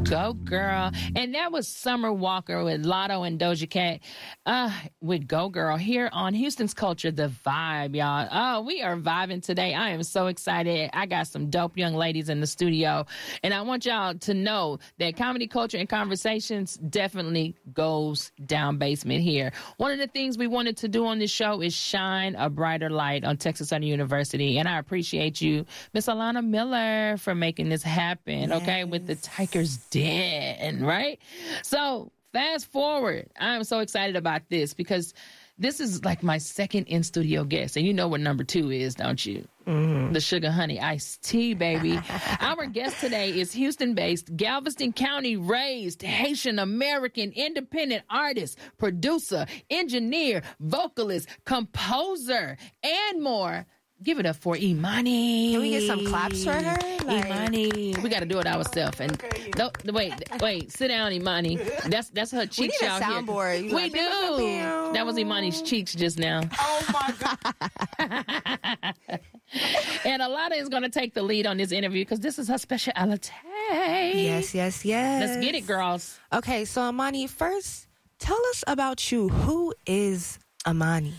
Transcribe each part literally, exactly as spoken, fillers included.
Go, girl. And that was Summer Walker with Lotto and Doja Cat uh, with Go, Girl here on Houston's Culture, The Vibe, y'all. Oh, we are vibing today. I am so excited. I got some dope young ladies in the studio. And I want y'all to know that comedy, culture, and conversations definitely goes down basement here. One of the things we wanted to do on this show is shine a brighter light on Texas Southern University. And I appreciate you, Miss Alana Miller, for making this happen, yes. okay, with the Tiger's Den, right? So fast forward. I'm so excited about this because this is like my second in-studio guest. And you know what number two is, don't you? Mm-hmm. The Sugar Honey Iced Tea, baby. Our guest today is Houston-based, Galveston County-raised, Haitian-American independent artist, producer, engineer, vocalist, composer, and more. Give it up for Imani. Can we get some claps for her? Like... Imani. We got to do it ourselves. And okay. no, wait, wait, sit down, Imani. That's that's her cheeks we need out a soundboard. here. We like, do. That was Imani's cheeks just now. Oh my God. And Alana is going to take the lead on this interview because this is her specialty. Yes, yes, yes. Let's get it, girls. Okay, so Imani, first, tell us about you. Who is Imani?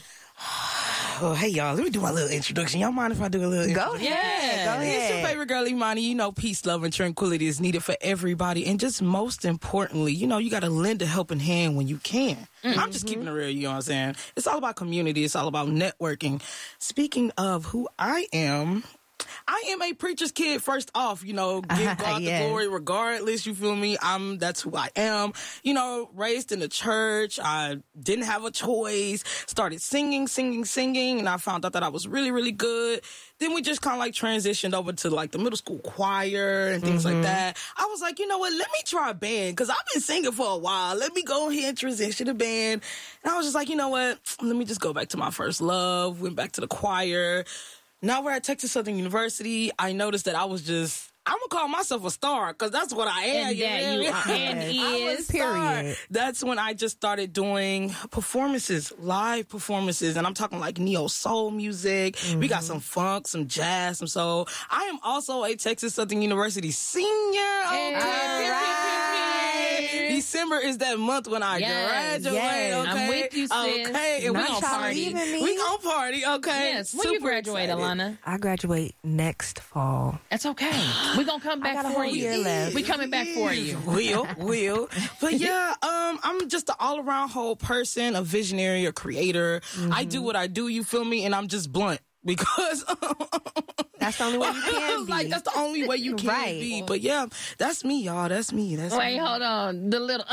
Oh, hey, y'all. Let me do my little introduction. Y'all mind if I do a little Go introduction? ahead. Go ahead. It's your favorite girl, Imani. You know, peace, love, and tranquility is needed for everybody. And just most importantly, you know, you got to lend a helping hand when you can. Mm-hmm. I'm just keeping it real, you know what I'm saying? It's all about community. It's all about networking. Speaking of who I am, I am a preacher's kid, first off, you know, give God uh, yeah. the glory regardless, you feel me? I'm, that's who I am. You know, raised in the church, I didn't have a choice, started singing, singing, singing, and I found out that I was really, really good. Then we just kind of like transitioned over to like the middle school choir and things mm-hmm. like that. I was like, you know what, let me try a band, because I've been singing for a while. Let me go ahead and transition to band. And I was just like, you know what, let me just go back to my first love, went back to the choir. Now we're at Texas Southern University. I noticed that I was just, I'm going to call myself a star because that's what I am. And you that know? you are. And is. Period. That's when I just started doing performances, live performances. And I'm talking like neo soul music. Mm-hmm. We got some funk, some jazz, some soul. I am also a Texas Southern University senior. Okay. All right. December is that month when I yes, graduate. Yes. Okay. I'm with you, sis. Okay. And we Not gonna party. We gonna party. Okay. Yes. When Super you graduate, excited. Alana? I graduate next fall. That's okay. We're going to come back I got a for whole you. year left. We're coming back for you. Will, will. But yeah, um, I'm just an all-around whole person, a visionary, a creator. Mm-hmm. I do what I do, you feel me? And I'm just blunt because... That's the only way you can be. Like, that's the only way you can right. be. But yeah, that's me, y'all. That's me. That's Wait, me. hold on. The little...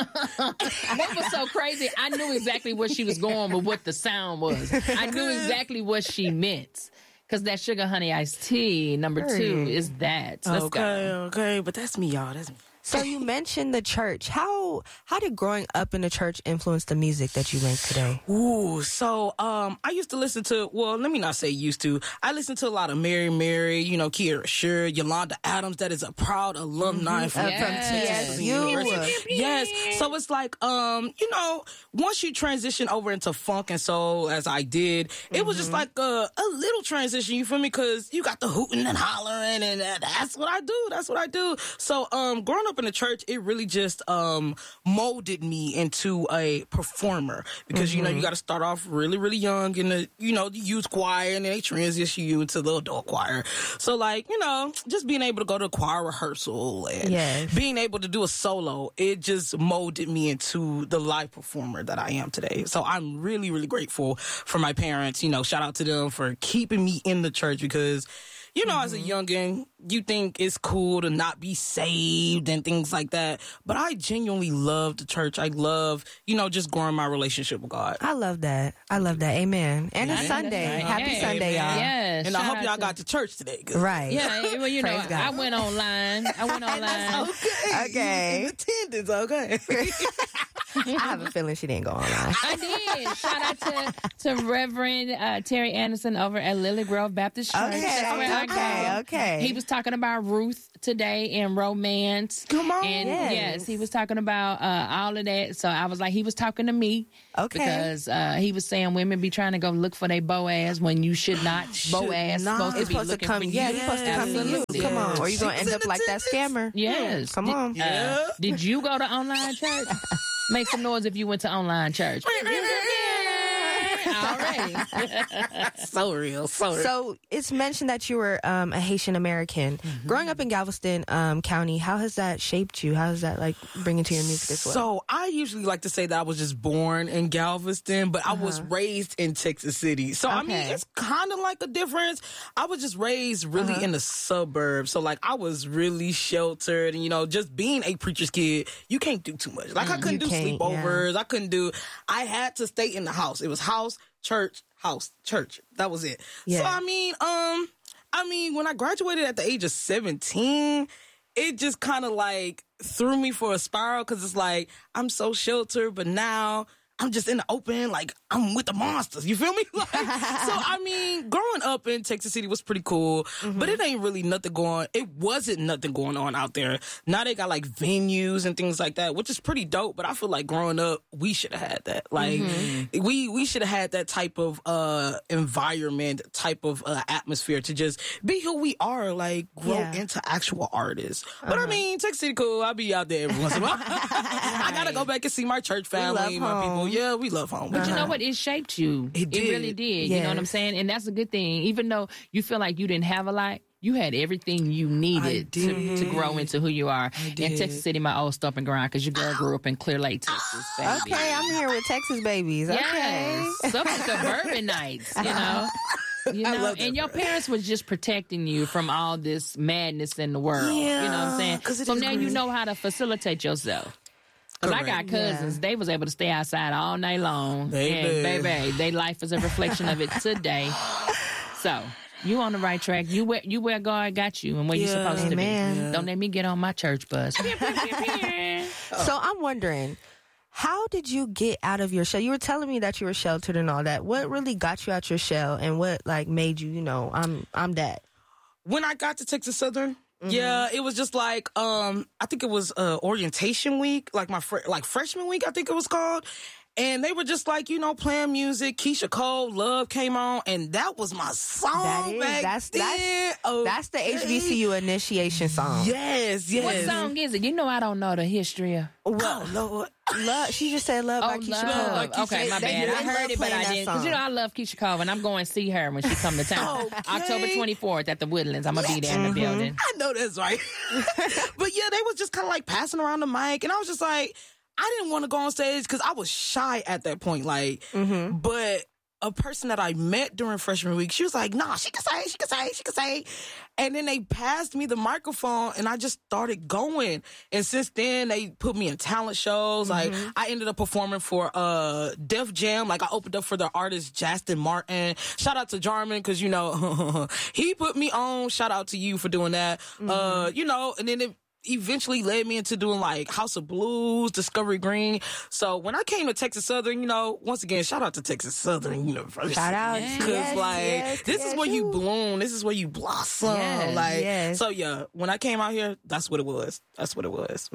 What was so crazy? I knew exactly where she was going with what the sound was. I knew exactly what she meant. Because that Sugar Honey Iced Tea, number Hey. two, is that. Let's okay, go. okay. But that's me, y'all. That's me. So you mentioned the church. How how did growing up in the church influence the music that you make today? Ooh, so um, I used to listen to, well, let me not say used to. I listened to a lot of Mary Mary, you know, Kiera Sure, Yolanda Adams, that is a proud alumni from, Yes. from Texas Yes. University. Yes. So it's like, um, you know, once you transition over into funk and soul, as I did, it was just like a, a little transition, you feel me? Because you got the hooting and hollering, and uh, that's what I do. That's what I do. So um, growing up in the church, it really just um molded me into a performer because mm-hmm. you know you got to start off really really young in the you know the youth choir, and then they transition you into the adult choir. So like you know just being able to go to choir rehearsal and yes. being able to do a solo, it just molded me into the live performer that I am today. So I'm really really grateful for my parents. You know, shout out to them for keeping me in the church because. You know, mm-hmm. as a youngin', you think it's cool to not be saved and things like that. But I genuinely love the church. I love, you know, just growing my relationship with God. I love that. I love that. Amen. And Yeah, it's Sunday. right. Happy Hey, Sunday, y'all. Yes. And I hope y'all to... got to church today. Right. Yeah, well, you know, Praise God. I went online. I went online. okay. Okay. In attendance, okay. I have a feeling she didn't go online. I did. Shout out to, to Reverend uh, Terry Anderson over at Lily Grove Baptist Church. Okay, That's where I okay, go. okay. He was talking about Ruth today in romance. Come on. And Yes. yes, he was talking about uh, all of that. So I was like, he was talking to me. Okay. Because uh, he was saying women be trying to go look for their Boaz when you should not. Should Boaz not. supposed to It's be supposed to looking come. for you. Yeah, he's supposed to come to you. Absolutely. Come on, or you She gonna was end in up like that attendance. scammer. Yes. Come Did- on. uh, Yeah. did you go to online church? Make some noise if you went to online church. Already. So real. So real. So it's mentioned that you were um, a Haitian American. Growing up in Galveston um, County, how has that shaped you? How does that like bring into your music as well? So I usually like to say that I was just born in Galveston, but I was raised in Texas City. So I mean, Okay. it's kind of like a difference. I was just raised really in the suburbs. So like I was really sheltered, and you know, just being a preacher's kid, you can't do too much. Like I couldn't You do can't, sleepovers. I couldn't do. I had to stay in the house. It was house, church, house, church. That was it. Yeah. So I mean, um, I mean, when I graduated at the age of seventeen, it just kind of like threw me for a spiral because it's like I'm so sheltered, but now I'm just in the open, like I'm with the monsters. You feel me? Like, so I mean, growing up in Texas City was pretty cool, but it ain't really nothing going. It wasn't nothing going on out there. Now they got like venues and things like that, which is pretty dope. But I feel like growing up, we should have had that. Like we we should have had that type of uh environment, type of uh, atmosphere to just be who we are, like grow Yeah. into actual artists. But I mean, Texas City cool. I'll be out there every once in a while. I gotta go back and see my church family, love my people. home. Yeah, we love home. But you know what? It shaped you. It did. really did. You know what I'm Yes. saying? And that's a good thing. Even though you feel like you didn't have a lot, you had everything you needed to, did. to grow into who you are. did. And Texas City, my old stomping ground, because your girl grew up in Clear Lake, Texas, baby. Okay, I'm here with Texas babies. Okay. Yes. Some suburban nights, you know. You know, love that and your for her. parents was just protecting you from all this madness in the world. You know what I'm saying? 'cause it So is now you great. know how to facilitate yourself. Because I got Correct. cousins, they was able to stay outside all night long. Baby. And baby, their life is a reflection of it today. So you on the right track. You where you where God got you and where you Yeah. supposed to Amen. be. Yeah. Don't let me get on my church bus. So I'm wondering, how did you get out of your shell? You were telling me that you were sheltered and all that. What really got you out your shell, and what like made you, you know, I'm I'm that. When I got to Texas Southern, yeah, it was just like um, I think it was uh, orientation week, like my fr- like freshman week, I think it was called. And they were just like, you know, playing music. Keisha Cole, Love came on, and that was my song That is back that's then. that's Oh, that's the H B C U initiation song. Yes, yes. What song is it? You know I don't know the history of. Oh, Lord. Love. She just said love by Oh, Keisha love. Cole. Like Keisha- Okay, my they- bad. they I heard love it, but playing I that didn't. Because, you know, song. I love Keisha Cole, and I'm going to see her when she come to town. Okay. October twenty-fourth at the Woodlands. I'm going to be there in the building. I know that's right. But yeah, they was just kind of like passing around the mic, and I was just like, I didn't want to go on stage because I was shy at that point. Like, but a person that I met during freshman week, she was like, "Nah, she can say, she can say, she can say," and then they passed me the microphone, and I just started going. And since then, they put me in talent shows. Like, I ended up performing for uh Def Jam. Like, I opened up for the artist Justin Martin. Shout out to Jarman because you know he put me on. Shout out to you for doing that. Uh, you know, and then it eventually led me into doing like House of Blues, Discovery Green. So when I came to Texas Southern, you know, once again, shout out to Texas Southern University. Shout out, Because yes, like yes, this yes, is where you ooh. bloom. This is where you blossom. Yes, like yes. so yeah, when I came out here, that's what it was. That's what it was.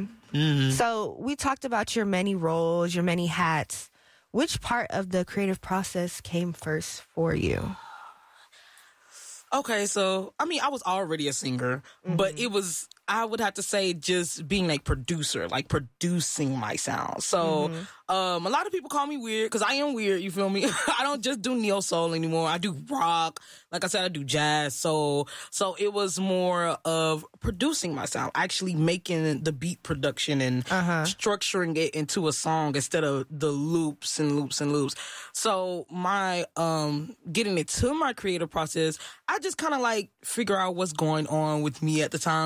So we talked about your many roles, your many hats. Which part of the creative process came first for you? Okay, so I mean, I was already a singer, but it was, I would have to say, just being a producer, like producing my sound. So, um, a lot of people call me weird because I am weird. You feel me? I don't just do neo soul anymore. I do rock. Like I said, I do jazz. So, so it was more of producing my sound, actually making the beat production and structuring it into a song instead of the loops and loops and loops. So my um getting into my creative process, I just kind of like figure out what's going on with me at the time because you know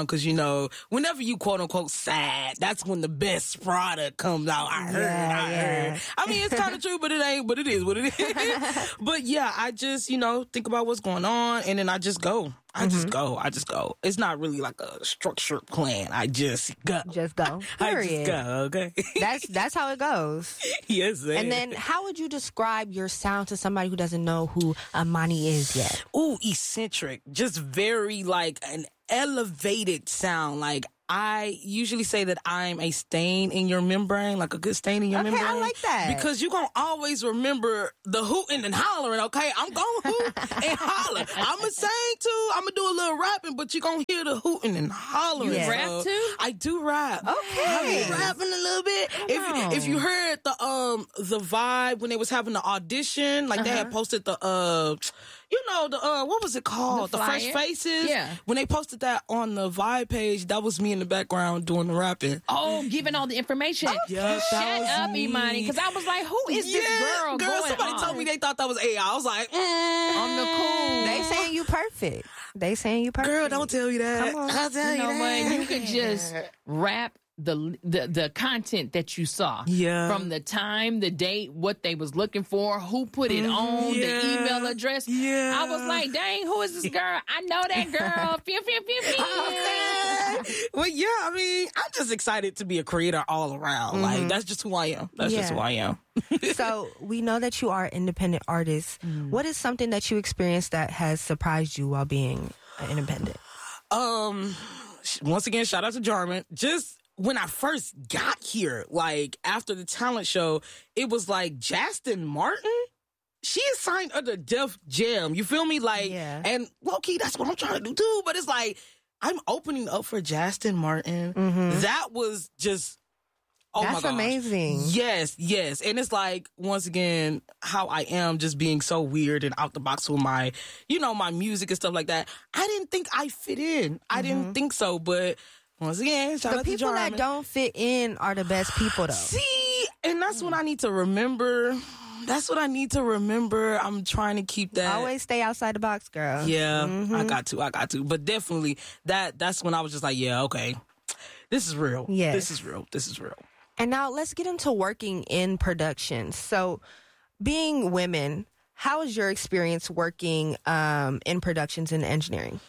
know, whenever you quote unquote sad, that's when the best product comes out. I heard, Yeah, I yeah. heard. I mean, it's kind of true, but it ain't, but it is what it is. But yeah, I just, you know, think about what's going on and then I just go. I Mm-hmm. just go. I just go. It's not really like a structured plan. I just go. Just go. I Period. just go, okay? That's that's how it goes. Yes, ma'am. And then, how would you describe your sound to somebody who doesn't know who Amani is yet? Ooh, eccentric. Just very like an elevated sound. Like I usually say that I'm a stain in your membrane, like a good stain in your Okay, I membrane. like that. Because you're going to always remember the hooting and hollering, okay? I'm going to hoot and holler. I'm going to sing too. I'm going to do a little rapping, but you're going to hear the hooting and hollering. You rap So, too? I do rap. Okay. I be rapping a little bit. on. If, if you heard the um the vibe when they was having the audition, like they had posted the, uh, you know, the, uh, what was it called? The The, Fresh flyer? Faces? Yeah. When they posted that on the Vibe page, that was me in the background doing the rapping. Oh, giving all the information. Yeah, Shut that was up, me. Imani, because I was like, who is this girl, girl, going somebody on? told me they thought that was A I. I was like, mm, on the cool. They saying you perfect. They saying you perfect. girl, don't tell me that. Come on. I'll tell You you, know that. what? You could just rap the, the the content that you saw. Yeah. From the time, the date, what they was looking for, who put it on, yeah. the email address. Yeah. I was like, dang, who is this girl? I know that girl. Pew, pew, pew, pew. Okay. Well, yeah, I mean, I'm just excited to be a creator all around. Like, that's just who I am. That's just Yeah. who I am. So we know that you are an independent artist. What is something that you experienced that has surprised you while being an independent? Um, sh- once again, shout out to Jarman. Just when I first got here, like after the talent show, it was like Justin Martin. She is signed under Def Jam. You feel me? Like, Yeah. and low key, that's what I'm trying to do too. But it's like I'm opening up for Justin Martin. That was just. Oh That's my gosh. amazing. Yes, yes. And it's like, once again, how I am just being so weird and out the box with my, you know, my music and stuff like that. I didn't think I fit in. I didn't think so. But once again, shout The out to people that Jarman. don't fit in are the best people, though. See, and that's what I need to remember. That's what I need to remember. I'm trying to keep that. Always stay outside the box, girl. Yeah, I got to. I got to. But definitely, that that's when I was just like, yeah, okay. This is real. Yes. This is real. This is real. And now let's get into working in production. So, being women, how is your experience working um, in productions and engineering?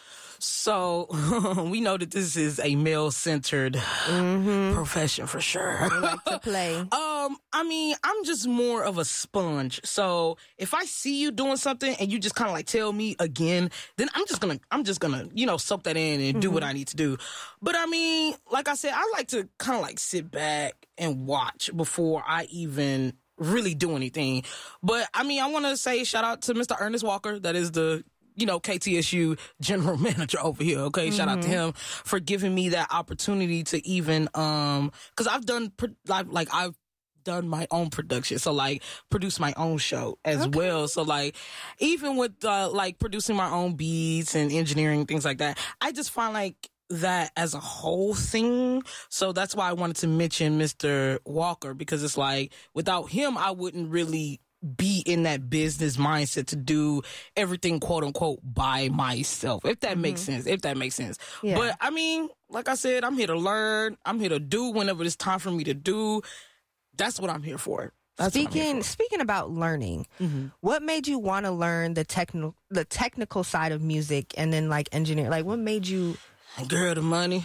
So we know that this is a male-centered profession for sure. Like to play. Um, I mean, I'm just more of a sponge. So if I see you doing something and you just kind of like tell me again, then I'm just gonna, I'm just gonna, you know, soak that in and do what I need to do. But I mean, like I said, I like to kind of like sit back and watch before I even really do anything. But I mean, I want to say shout out to Mister Ernest Walker. That is the, you know, K T S U general manager over here. Okay. Shout out to him for giving me that opportunity to even, um, cause I've done, pro- like, like I've done my own production. So like produce my own show as well. So like, even with, uh, like producing my own beats and engineering, things like that, I just find like that as a whole thing. So that's why I wanted to mention Mister Walker, because it's like, without him, I wouldn't really be in that business mindset to do everything quote unquote by myself, if that makes sense, if that makes sense. Yeah. But I mean, like I said, I'm here to learn. I'm here to do whenever it's time for me to do. That's what I'm here for. That's what I'm here Speaking for. speaking about learning, what made you want to learn the technical the technical side of music and then like engineering? Like, what made you? Girl, the money.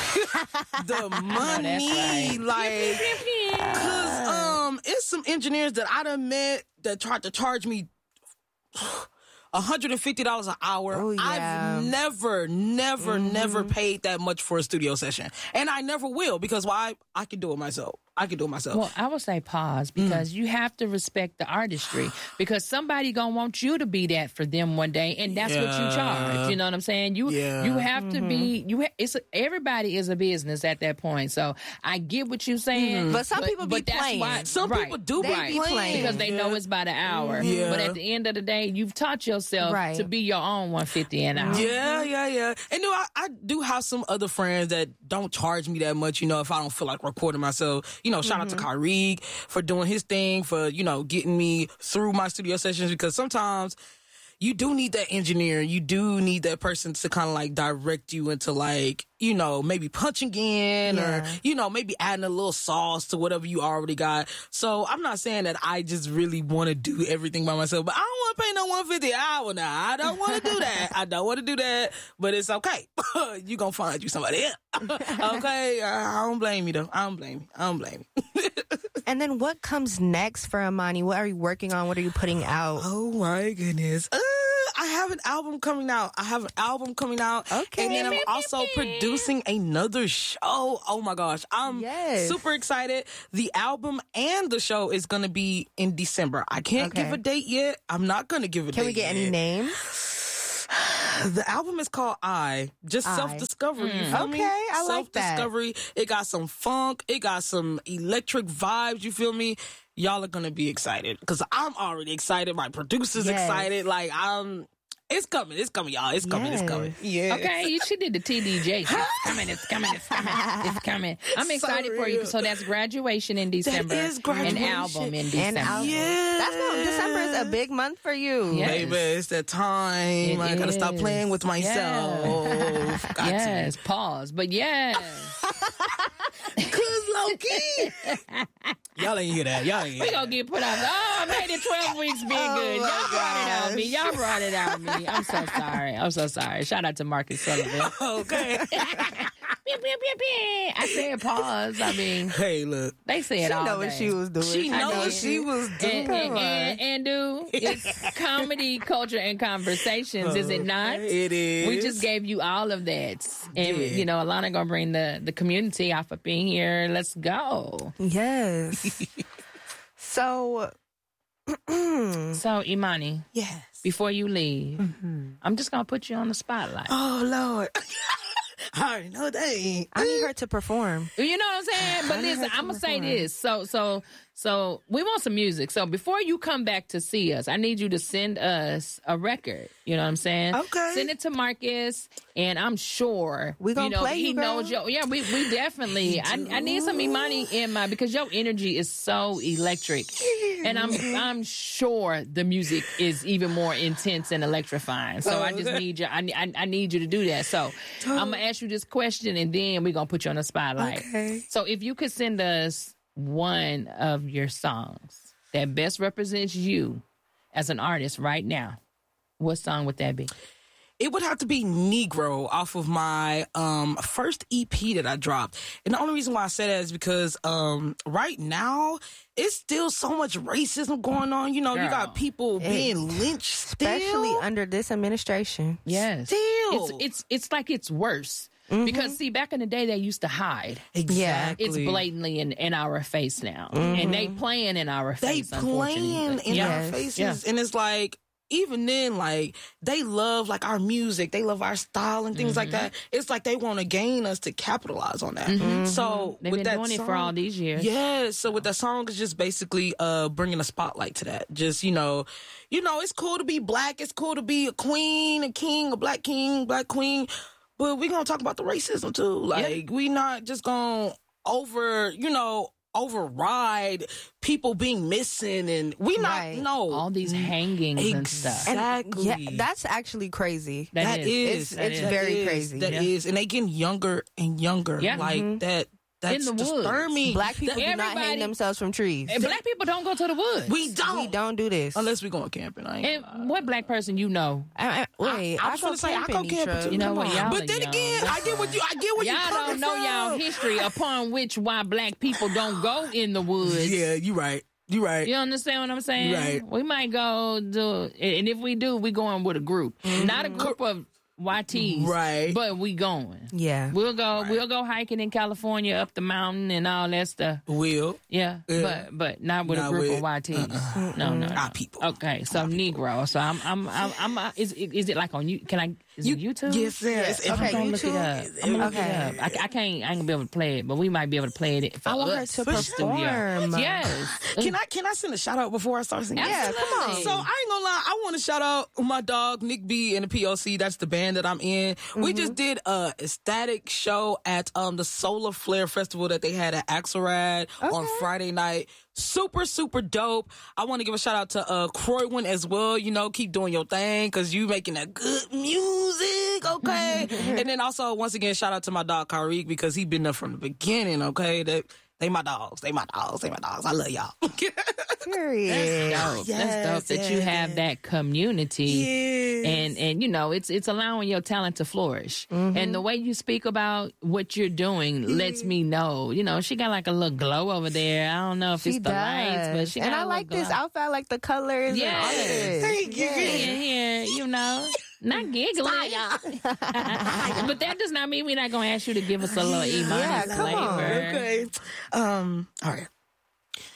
The money. right. Like, cause um, it's some engineers that I done met that tried to charge me one hundred fifty dollars an hour. Oh, yeah. I've never, never, never paid that much for a studio session. And I never will, because why? I can do it myself. I can do it myself. Well, I would say pause, because you have to respect the artistry, because somebody gonna want you to be that for them one day, and that's what you Yeah. charge. You know what I'm saying? You Yeah. you have to be you. Ha- it's a, everybody is a business at that point. So I get what you're saying, But some people be but that's playing. why- Some right, people do They right. be playing. because they know it's by the hour. Yeah. But at the end of the day, you've taught yourself Right. to be your own one fifty an hour. Yeah, yeah, yeah. And no, I, I do have some other friends that don't charge me that much, you know, if I don't feel like recording myself. You know, shout out to Kyrie for doing his thing, for, you know, getting me through my studio sessions, because sometimes, you do need that engineer. You do need that person to kind of like direct you into like, you know, maybe punching in Yeah. or, you know, maybe adding a little sauce to whatever you already got. So I'm not saying that I just really want to do everything by myself, but I don't want to pay no one fifty an hour now. I don't want to do that. I don't want to do that, but it's okay. You gonna find you somebody else. Okay? I don't blame you though. I don't blame you. I don't blame you. And then what comes next for Imani? What are you working on? What are you putting out? Oh my goodness. Uh, I have an album coming out. I have an album coming out. Okay. And then I'm also producing another show. Oh my gosh. I'm Yes. super excited. The album and the show is going to be in December. I can't Okay. give a date yet. I'm not going to give a Can date we get yet. any names? The album is called I. Just I. self-discovery. You feel me? Okay, I like that. Self-discovery. It got some funk. It got some electric vibes. You feel me? Y'all are gonna be excited because I'm already excited. My producer's Yes. excited. Like I'm. It's coming. It's coming, y'all. It's coming. It's coming. Yeah. Okay, you she did the T D J. It's coming. It's coming. It's coming. It's coming. I'm So excited for you. real. So that's graduation in December. is An graduation. album in December. And album. Yeah. That's what December is a big month for you. Yeah. Baby, it's that time. It I gotta stop is. playing with myself. Got Yes, pause. But yes. to. Cause low key. Y'all ain't hear that. Y'all ain't hear We that. gonna get put out. Oh, I made it twelve weeks being good. Y'all my brought it out me. gosh. Y'all brought it out me. I'm so sorry. I'm so sorry. Shout out to Marcus Sullivan. Okay. Pew, pew, pew, pew. I said pause. I mean, Hey, look. they say it She all know what day. she was doing. She I know know what it. she was doing. And, and, and, and do it's comedy, culture, and conversations, is it not? It is. We just gave you all of that, and Yeah. you know, Alana gonna bring the the community off of being here. Let's go. Yes. So, So, Imani, Yes. before you leave, I'm just gonna put you on the spotlight. Oh Lord. I already know that ain't. I need her to perform. You know what I'm saying? But I listen, heard you I'm gonna say before. this. So, so, so we want some music. So before you come back to see us, I need you to send us a record. You know what I'm saying? Okay. Send it to Marcus, and I'm sure We gonna you know, play he you, girl. knows your. Yeah, we we definitely. I, I need some Imani in my because your energy is so electric, and I'm I'm sure the music is even more intense and electrifying. So I just Okay. need you. I, I I need you to do that. So I'm gonna ask you this question, and then we're gonna put you on the spotlight. Okay. So if you could send us one of your songs that best represents you as an artist right now, what song would that be? It would have to be Negro off of my um, first E P that I dropped. And the only reason why I say that is because um, right now, it's still so much racism going on. You know, you Girl. got people being lynched still. Especially under this administration. Yes. Still. It's it's it's like it's worse. Because see, back in the day they used to hide. Exactly. It's blatantly in, in our face now. And they playing in our They face. playing unfortunately. in Yeah. our Yes. faces. Yeah. And it's like, even then, like, they love, like, our music. They love our style and things like Mm-hmm. that. It's like they want to gain us to capitalize on that. So, They've with been that doing it song, for all these years. Yeah, so with that song, it's just basically uh bringing a spotlight to that. Just, you know, you know, it's cool to be black. It's cool to be a queen, a king, a black king, black queen. But we're going to talk about the racism, too. Like, we not just going to over, you know, override people being missing. And we not, Right. no. All these hangings and stuff. And Exactly. yeah, that's actually crazy. That That is. is. It's- it's that very is, crazy. That Yeah. is. And they getting younger and younger. Yeah. Like, that. That's In the woods. disturbing. Black people do not Everybody- hang themselves from trees. And black people don't go to the woods. We don't. We don't do this. Unless we going camping. I ain't And what black person you know? I, I, wait, I I, was go gonna say I camping, go camping Nitra. too. You know Come what, on. y'all But are then young. again, I get what you. I get what you Y'all coming don't know from. y'all history upon which why black people don't go in the woods. Yeah, you right. You right. You understand what I'm saying? Right. We might go do, and if we do, we going with a group, not a group of Y Ts. Right. But we going. Yeah. We'll go. We'll go hiking in California up the mountain and all that stuff. Will. Yeah, Yeah. but but not with Not a group with- of Y Ts. No, no, no. Our people. Okay, so Negro. So I'm I'm I'm, I'm uh, is is it like on you? Can I? Is it YouTube? Yes, yes. Okay, I'm gonna look it YouTube. up. I'm gonna Okay. look it up. I, I can't. I ain't gonna be able to play it, but we might be able to play it. For I want her us to for studio. perform. Yes. Can I can I send a shout out before I start singing? Yeah, come on. So I ain't gonna lie, I want to shout out my dog Nick B and the P O C. That's the band that I'm in. We just did a ecstatic show at um the Solar Flare Festival that they had at Axelrad on Friday night. super, super dope. I want to give a shout out to uh, Croywin as well. You know, keep doing your thing because you making that good music, okay? And then also, once again, shout out to my dog, Karik, because he been there from the beginning, okay? That They my dogs. They my dogs. They my dogs. I love y'all. Period. That's dope. Yes, That's dope that yes, you have yes. that community. Yes. And, and you know, it's it's allowing your talent to flourish. Mm-hmm. And the way you speak about what you're doing lets me know. You know, she got like a little glow over there. I don't know if She it's the does. lights, but she got and a I little like this glow. outfit. I like the colors and all of Yes. this. Thank you. Here, here, you know. Not giggling. But that does not mean we're not going to ask you to give us a little Iman Yeah, come on. flavor. Okay. Um, all right.